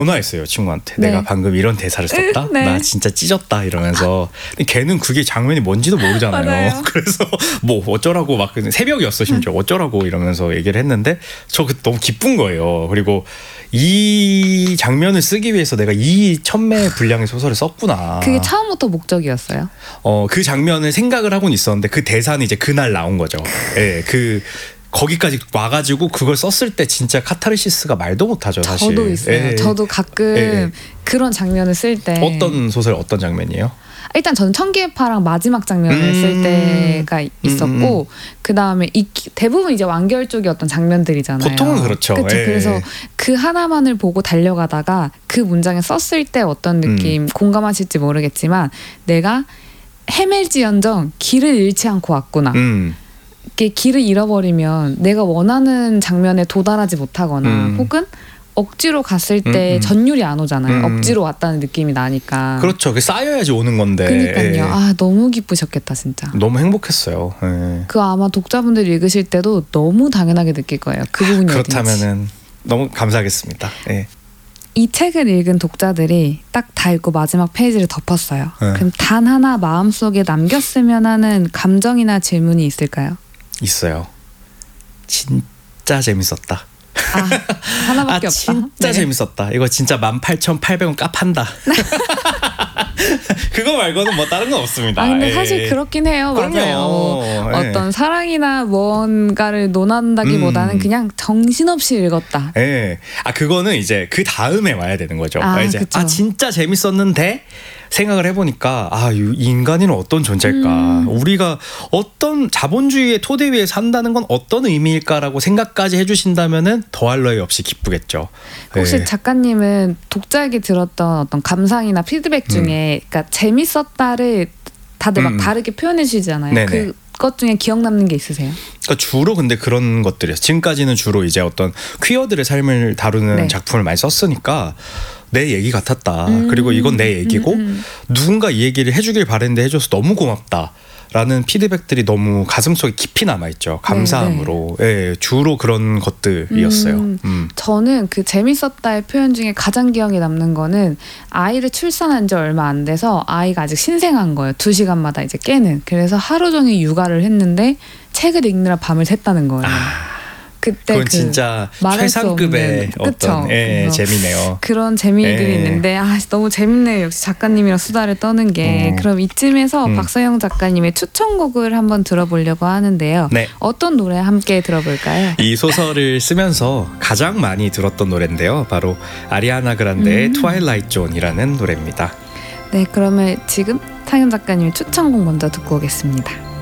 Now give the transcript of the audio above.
전화했어요 친구한테. 네. 내가 방금 이런 대사를 썼다. 네. 나 진짜 찢었다 이러면서. 근데 걔는 그게 장면이 뭔지도 모르잖아요. 맞아요. 그래서 뭐 어쩌라고 막 새벽이었어 심지어 어쩌라고 이러면서 얘기를 했는데 저 그 너무 기쁜 거예요. 그리고 이 장면을 쓰기 위해서 내가 이 천매 분량의 소설을 썼구나. 그게 처음부터 목적이었어요? 그 장면을 생각을 하고는 있었는데 그 대사는 이제 그날 나온 거죠. 예, 거기까지 와가지고 그걸 썼을 때 진짜 카타르시스가 말도 못하죠 사실. 저도 있어요. 예. 저도 가끔 예. 그런 장면을 쓸 때 어떤 소설 어떤 장면이에요? 일단 저는 청기의 파랑 마지막 장면을 쓸 때가 있었고 그 다음에 대부분 이제 완결 쪽의 어떤 장면들이잖아요. 보통은 그렇죠. 그쵸? 예. 그래서 그 하나만을 보고 달려가다가 그 문장을 썼을 때 어떤 느낌 공감하실지 모르겠지만 내가 헤맬지언정 길을 잃지 않고 왔구나. 이렇게 길을 잃어버리면 내가 원하는 장면에 도달하지 못하거나 혹은 억지로 갔을 때 전율이 안 오잖아요. 억지로 왔다는 느낌이 나니까. 그렇죠. 쌓여야지 오는 건데. 그러니까요. 예. 아 너무 기쁘셨겠다 진짜. 너무 행복했어요. 예. 그 아마 독자분들이 읽으실 때도 너무 당연하게 느낄 거예요. 그 부분이 그렇다면은 너무 감사하겠습니다. 예. 이 책을 읽은 독자들이 딱 다 읽고 마지막 페이지를 덮었어요. 네. 그럼 단 하나 마음속에 남겼으면 하는 감정이나 질문이 있을까요? 있어요. 진짜 재밌었다. 하나밖에 없다. 진짜 재밌었다. 이거 진짜 18,800원 깝한다. 그거 말고는 뭐 다른 건 없습니다. 근데 사실 그렇긴 해요. 그럼요. 맞아요. 어떤 사랑이나 뭔가를 논한다기보다는 그냥 정신없이 읽었다. 예. 그거는 이제 그 다음에 와야 되는 거죠. 이제 그쵸. 진짜 재밌었는데 생각을 해보니까 이 인간이는 어떤 존재일까? 우리가 어떤 자본주의의 토대 위에 산다는 건 어떤 의미일까라고 생각까지 해주신다면은 더할 나위 없이 기쁘겠죠. 혹시 예. 작가님은 독자에게 들었던 어떤 감상이나 피드백 중에 그러니까 재밌었다를 다들 막 다르게 표현해 주시잖아요. 네네. 그것 중에 기억 남는 게 있으세요? 그러니까 주로 근데 그런 것들이었어요. 지금까지는 주로 이제 어떤 퀴어들의 삶을 다루는 네. 작품을 많이 썼으니까 내 얘기 같았다. 그리고 이건 내 얘기고 누군가 이 얘기를 해주길 바랬는데 해줘서 너무 고맙다. 라는 피드백들이 너무 가슴속에 깊이 남아있죠. 감사함으로. 예, 주로 그런 것들이었어요. 저는 그 재밌었다의 표현 중에 가장 기억에 남는 거는 아이를 출산한 지 얼마 안 돼서 아이가 아직 신생한 거예요. 2시간마다 이제 깨는. 그래서 하루 종일 육아를 했는데 책을 읽느라 밤을 샜다는 거예요. 그때 그건 진짜 최상급의 어떤 재미네요. 그런 재미들이 있는데 너무 재밌네요. 역시 작가님이랑 수다를 떠는 게. 그럼 이쯤에서 박서영 작가님의 추천곡을 한번 들어보려고 하는데요. 네. 어떤 노래 함께 들어볼까요? 이 소설을 쓰면서 가장 많이 들었던 노래인데요. 바로 아리아나 그란데의 트와일라이트 존이라는 노래입니다. 네, 그러면 지금 서영 작가님의 추천곡 먼저 듣고 오겠습니다.